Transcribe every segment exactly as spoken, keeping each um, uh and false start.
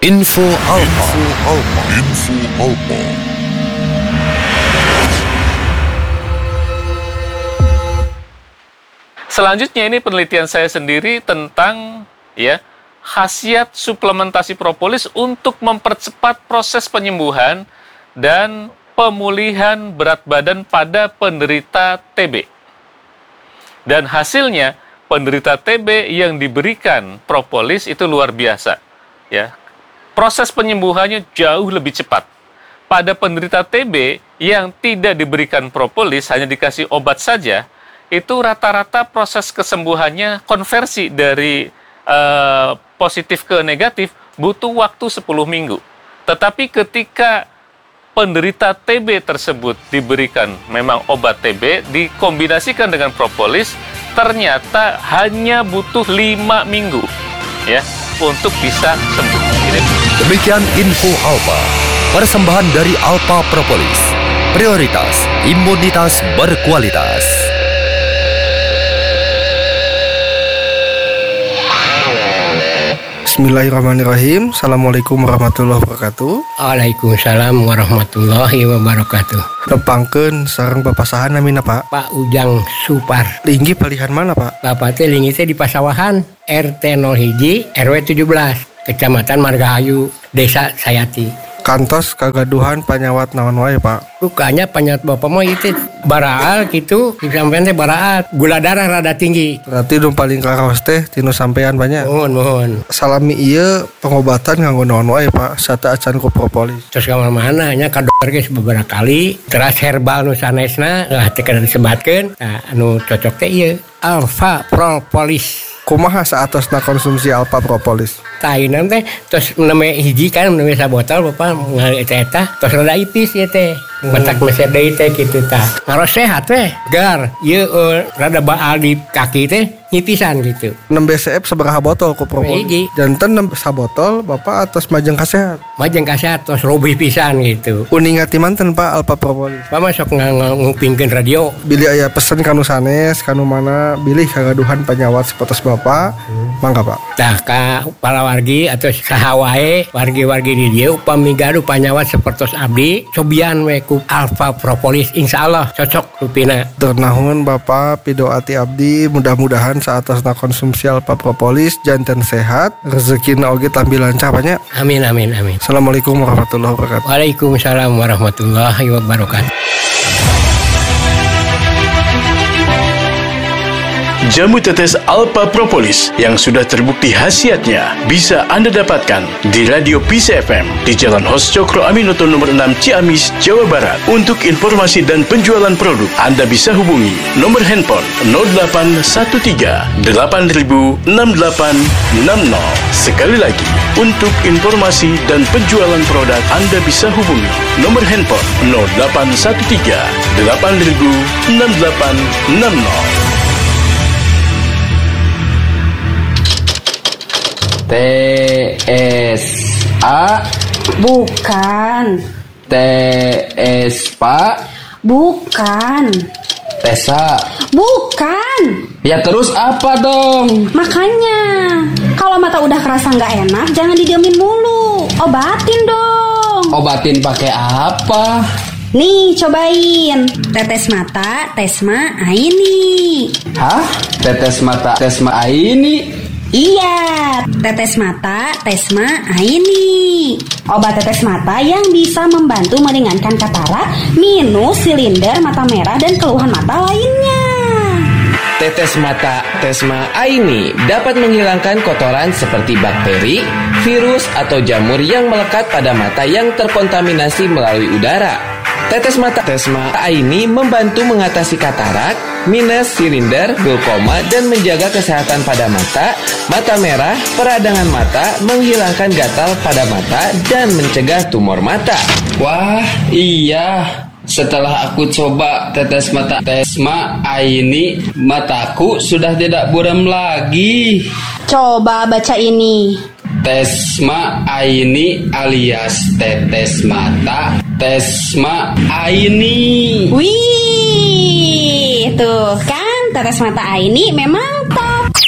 Info Alpa. Info Alpa. Info Alpa. Selanjutnya ini penelitian saya sendiri tentang ya khasiat suplementasi propolis untuk mempercepat proses penyembuhan dan pemulihan berat badan pada penderita T B. Dan hasilnya penderita T B yang diberikan propolis itu luar biasa, ya. Proses penyembuhannya jauh lebih cepat. Pada penderita T B yang tidak diberikan propolis, hanya dikasih obat saja, itu rata-rata proses kesembuhannya konversi dari uh, positif ke negatif butuh waktu sepuluh minggu. Tetapi ketika penderita T B tersebut diberikan memang obat T B, dikombinasikan dengan propolis, ternyata hanya butuh lima minggu ya untuk bisa sembuh. Ini. Demikian Info Alpa, persembahan dari Alpa Propolis, prioritas imunitas berkualitas. Bismillahirrahmanirrahim. Assalamualaikum warahmatullahi wabarakatuh. Waalaikumsalam warahmatullahi wabarakatuh. Nepangkeun sareng papasahan namina Pak? Pak Ujang Supar. Linggi palihan mana Pak? Bapak teh linggi teh di Pasawahan, R T nol satu, R W tujuh belas, Kecamatan Margahayu, Desa Sayati. Kantos kagaduhan panyawat naon wae Pak? Bukanya panyawat bapak mah itu baraal gitu, sampean teh baraal, gula darah rada tinggi. Berarti nu paling karaos teh tinu sampean banyak. Mohon mohon. Salami ieu pengobatan nganggo naon wae Pak? Sata acan ku propolis. Terus ka mana nya ka dokter geus beberapa kali, teras herbal nu sanesna lah teh kada disebatkeun. Nah, anu cocok teh ieu Alpha Propolis. Kumaha saatosna konsumsi Alpha Propolis? Tainan teh tos neme hiji kan neme sabotol bapak ngali eta tos rada ipis ieu teh. Matak meser deui teh kitu tah. Ngaros sehat teh, gar. Ieu uh, rada baal di kaki teh nyipisan gitu. enam B C F sabaraha botol ku propolis? Hiji. Janten enam sabotol Bapak atas majeng kasehat. Majeng kasehat tos robih pisan gitu. Uningat ti manten Pak Alpha Propolis? Pak masuk ngupingkeun radio. Bilih aya pesen kanu sanes kanu mana bilih kagaduhan panyawat sapotos Bapak. Hmm. Mangga Pak. Tah ka para wargi atau saha wae wargi-wargi di dieu upami gaduh panyawat sapertos abdi cobian we ku Alpha Propolis, insyaallah cocok rupina. Ternahun Bapak pidoati abdi mudah-mudahan saatosna konsumsi Alpha Propolis janten sehat, rezekina oge tampi lancar banyak. Amin amin amin. Assalamualaikum warahmatullahi wabarakatuh. Waalaikumsalam warahmatullahi wabarakatuh. Jamu tetes Alpha Propolis yang sudah terbukti khasiatnya bisa Anda dapatkan di Radio P C F M di Jalan Hos Cokro Aminoto nomor enam Ciamis, Jawa Barat. Untuk informasi dan penjualan produk, Anda bisa hubungi nomor handphone nol delapan satu tiga delapan nol enam delapan enam nol. Sekali lagi, untuk informasi dan penjualan produk, Anda bisa hubungi nomor handphone nol delapan satu tiga delapan nol enam delapan enam nol. T S A. Bukan. T S Pak. Bukan. Tesa. Bukan. Ya terus apa dong? Makanya kalau mata udah kerasa nggak enak jangan didiemin mulu, obatin dong. Obatin pakai apa? Nih cobain tetes mata Tesma Aini. Hah? Tetes mata Tesma Aini? Iya, tetes mata Tesma Aini. Obat tetes mata yang bisa membantu meringankan katarak, minus, silinder, mata merah, dan keluhan mata lainnya. Tetes mata Tesma Aini dapat menghilangkan kotoran seperti bakteri, virus, atau jamur yang melekat pada mata yang terkontaminasi melalui udara. Tetes mata Tesma Aini membantu mengatasi katarak, minus, silinder, glaukoma, dan menjaga kesehatan pada mata, mata merah, peradangan mata, menghilangkan gatal pada mata, dan mencegah tumor mata. Wah, iya. Setelah aku coba tetes mata Tesma Aini, mataku sudah tidak buram lagi. Coba baca ini. Tesma Aini alias tetes mata Tesma Aini. Wih, tuh kan tetes mata Aini memang top.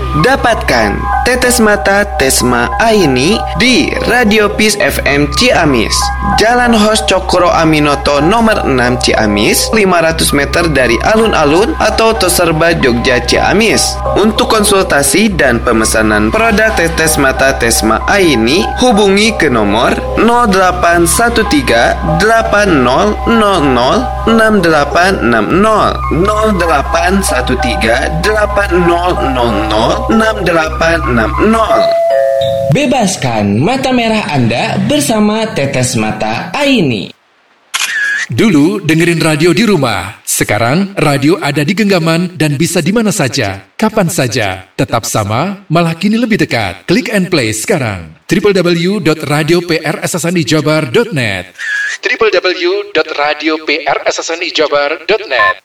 Dapatkan Tetes Mata Tesma Aini di Radio Peace F M Ciamis, Jalan Hos Cokro Aminoto nomor enam Ciamis, lima ratus meter dari alun-alun atau Toserba Jogja Ciamis. Untuk konsultasi dan pemesanan produk Tetes Mata Tesma Aini, hubungi ke nomor nol delapan satu tiga delapan nol nol nol enam delapan enam nol nol delapan satu tiga delapan nol nol nol enam delapan enam nol. Bebaskan mata merah Anda bersama Tetes Mata Aini. Dulu dengerin radio di rumah, sekarang radio ada di genggaman dan bisa di mana saja, kapan saja. Tetap sama, malah kini lebih dekat. Klik and play sekarang. w w w dot radio p r s s n i jabar dot net w w w dot radio p r s s n i jabar dot net.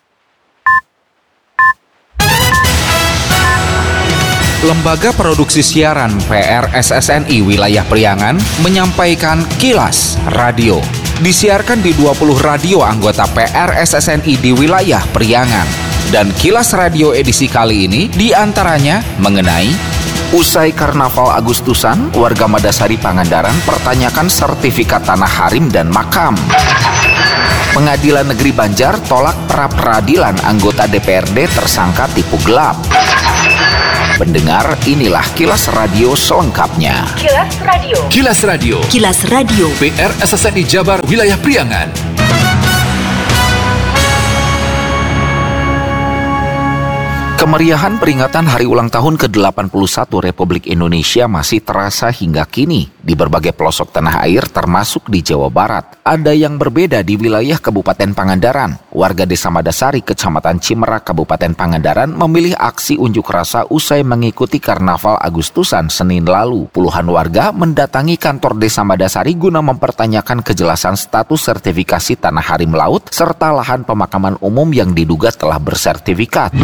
Lembaga Produksi Siaran P R S S N I Wilayah Priangan menyampaikan Kilas Radio. Disiarkan di dua puluh radio anggota P R S S N I di wilayah Priangan. Dan Kilas Radio edisi kali ini diantaranya mengenai usai Karnaval Agustusan, warga Madasari Pangandaran pertanyakan sertifikat tanah harim dan makam. Pengadilan Negeri Banjar tolak pra-peradilan anggota D P R D tersangka tipu gelap. Pendengar, inilah Kilas Radio selengkapnya. Kilas Radio. Kilas Radio. Kilas Radio. P R S S N I Jabar Wilayah Priangan. Kemeriahan peringatan hari ulang tahun ke delapan puluh satu Republik Indonesia masih terasa hingga kini di berbagai pelosok tanah air termasuk di Jawa Barat. Ada yang berbeda di wilayah Kabupaten Pangandaran. Warga Desa Madasari, Kecamatan Cimerak, Kabupaten Pangandaran memilih aksi unjuk rasa usai mengikuti Karnaval Agustusan Senin lalu. Puluhan warga mendatangi kantor Desa Madasari guna mempertanyakan kejelasan status sertifikasi tanah harim laut serta lahan pemakaman umum yang diduga telah bersertifikat.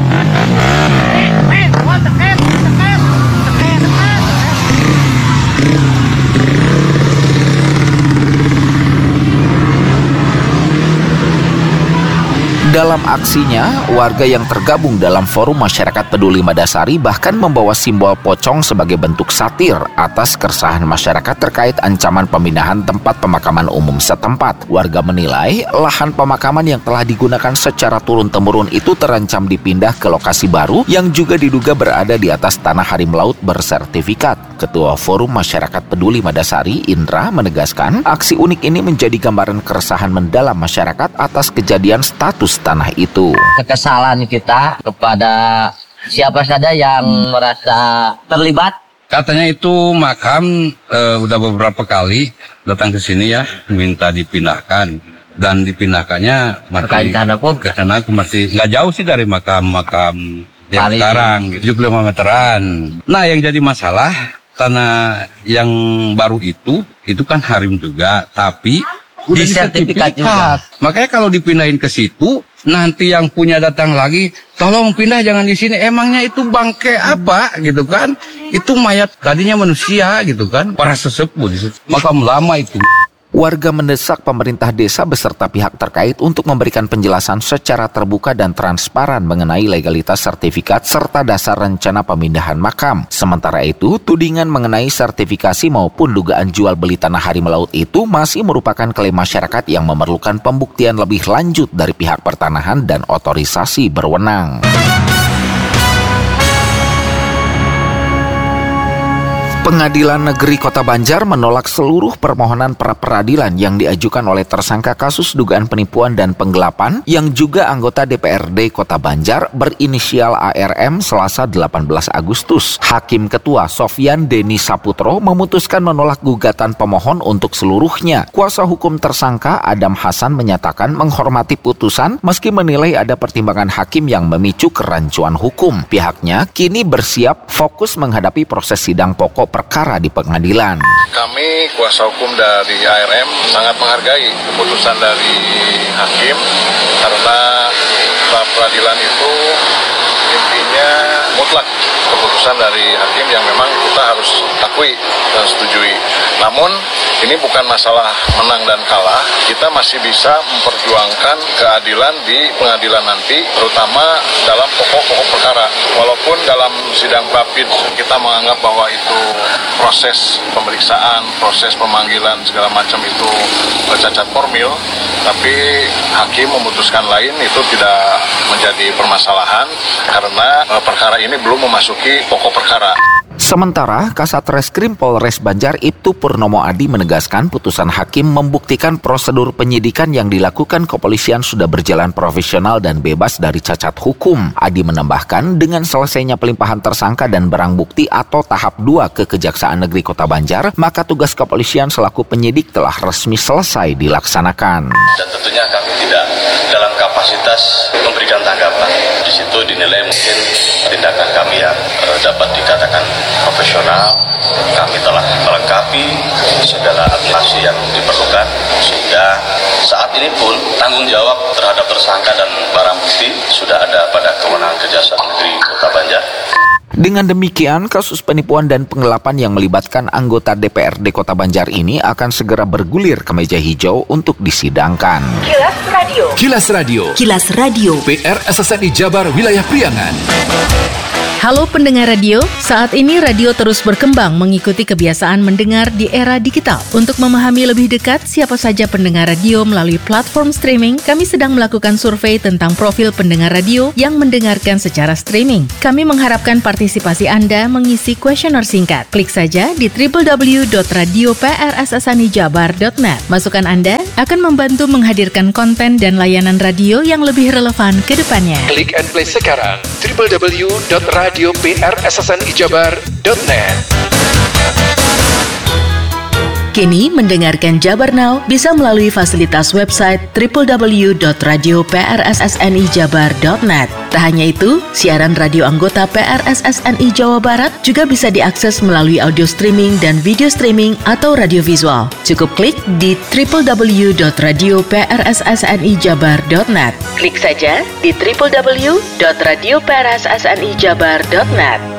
Dalam aksinya, warga yang tergabung dalam Forum Masyarakat Peduli Madasari bahkan membawa simbol pocong sebagai bentuk satir atas keresahan masyarakat terkait ancaman pemindahan tempat pemakaman umum setempat. Warga menilai lahan pemakaman yang telah digunakan secara turun-temurun itu terancam dipindah ke lokasi baru yang juga diduga berada di atas tanah harim laut bersertifikat. Ketua Forum Masyarakat Peduli Madasari, Indra, menegaskan aksi unik ini menjadi gambaran keresahan mendalam masyarakat atas kejadian status tanah itu. Kekesalan kita kepada siapa saja yang merasa terlibat. Katanya itu makam e, udah beberapa kali datang ke sini ya, minta dipindahkan dan dipindahkannya masih ke sana masih nggak jauh sih dari makam-makam yang Paling. sekarang, gitu, tujuh puluh lima meteran. Nah, yang jadi masalah tanah yang baru itu itu kan harim juga, tapi udah disertifikat juga. Makanya kalau dipindahin ke situ, nanti yang punya datang lagi, tolong pindah jangan di sini. Emangnya itu bangke apa gitu kan? Itu mayat tadinya manusia gitu kan? Para sesepuh, makam lama itu. Warga mendesak pemerintah desa beserta pihak terkait untuk memberikan penjelasan secara terbuka dan transparan mengenai legalitas sertifikat serta dasar rencana pemindahan makam. Sementara itu, tudingan mengenai sertifikasi maupun dugaan jual beli tanah harim laut itu masih merupakan klaim masyarakat yang memerlukan pembuktian lebih lanjut dari pihak pertanahan dan otorisasi berwenang. Pengadilan Negeri Kota Banjar menolak seluruh permohonan pra-peradilan yang diajukan oleh tersangka kasus dugaan penipuan dan penggelapan yang juga anggota D P R D Kota Banjar berinisial A R M Selasa delapan belas Agustus. Hakim Ketua Sofyan Deni Saputro memutuskan menolak gugatan pemohon untuk seluruhnya. Kuasa hukum tersangka Adam Hasan menyatakan menghormati putusan meski menilai ada pertimbangan hakim yang memicu kerancuan hukum. Pihaknya kini bersiap fokus menghadapi proses sidang pokok perkara di pengadilan. Kami kuasa hukum dari A R M sangat menghargai keputusan dari hakim karena pra-peradilan itu intinya mutlak keputusan dari hakim yang memang kita harus akui uh, setujui. Namun ini bukan masalah menang dan kalah, kita masih bisa memperjuangkan keadilan di pengadilan nanti, terutama dalam pokok-pokok perkara. Walaupun dalam sidang pra-pid kita menganggap bahwa itu proses pemeriksaan, proses pemanggilan segala macam itu cacat formil, tapi hakim memutuskan lain, itu tidak menjadi permasalahan karena perkara ini belum memasuki pokok perkara. Sementara Kasat Reskrim Polres Banjar Ibtu Purnomo Adi menegaskan putusan hakim membuktikan prosedur penyidikan yang dilakukan kepolisian sudah berjalan profesional dan bebas dari cacat hukum. Adi menambahkan dengan selesainya pelimpahan tersangka dan barang bukti atau tahap dua ke Kejaksaan Negeri Kota Banjar, maka tugas kepolisian selaku penyidik telah resmi selesai dilaksanakan. Dan tentunya kami tidak dalam kapasitas memberikan tanggapan. Di situ dinilai mungkin tindakan kami yang eh, dapat dikatakan profesional, kami telah melengkapi segala administrasi yang diperlukan, sehingga saat ini pun tanggung jawab terhadap tersangka dan barang bukti sudah ada pada kewenangan Kejaksaan Negeri Kota Banjar. Dengan demikian, kasus penipuan dan penggelapan yang melibatkan anggota D P R D Kota Banjar ini akan segera bergulir ke meja hijau untuk disidangkan. Kilas Radio. Kilas Radio. Kilas Radio. P R S S N I Jabar Wilayah Priangan. Halo pendengar radio, saat ini radio terus berkembang mengikuti kebiasaan mendengar di era digital. Untuk memahami lebih dekat siapa saja pendengar radio melalui platform streaming, kami sedang melakukan survei tentang profil pendengar radio yang mendengarkan secara streaming. Kami mengharapkan partisipasi Anda mengisi kuesioner singkat. Klik saja di w w w dot radio p r s s n i jabar dot net. Masukan Anda akan membantu menghadirkan konten dan layanan radio yang lebih relevan ke depannya. Klik and play sekarang w w w dot radio p r s s n i jabar dot net. Kini mendengarkan Jabar Now bisa melalui fasilitas website w w w dot radio p r s s n i jabar dot net. Tak hanya itu, siaran radio anggota P R S S N I Jawa Barat juga bisa diakses melalui audio streaming dan video streaming atau radio visual. Cukup klik di w w w dot radio p r s s n i jabar dot net. Klik saja di w w w dot radio p r s s n i jabar dot net.